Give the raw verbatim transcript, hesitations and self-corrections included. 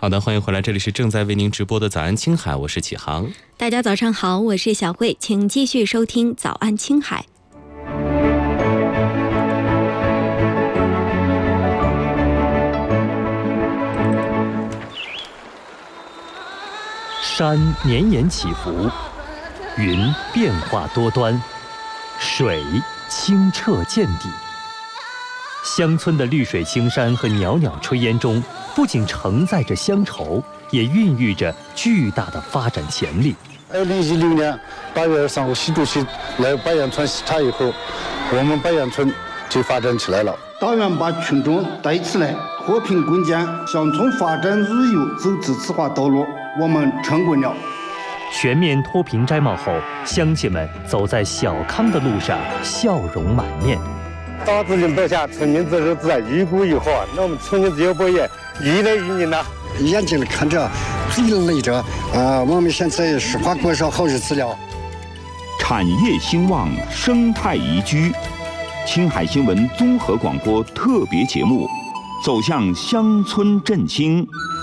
好的，欢迎回来，这里是正在为您直播的早安青海，我是启航。 大家早上好，我是小慧，请继续收听早安青海。 山绵延起伏，云变化多端，水清澈见底。乡村的绿水青山和袅袅炊烟中，不仅承载着乡愁，也孕育着巨大的发展潜力。 二零一六年八月二十三号，习主席来巴彦村视察以后，我们巴彦村就发展起来了。党员把群众带起来，和平共建乡村发展日有走自治化道路，我们成功了。 全面脱贫摘帽后，乡亲们走在小康的路上，笑容满面。 党治领导下，村民自治自然，愈鼓愈好。那我们村民自由博业愈来愈宁了。 眼睛里看着，嘴里累着，啊，我们现在实话过上好日子了。 产业兴旺，生态宜居。青海新闻综合广播特别节目，走向乡村振兴。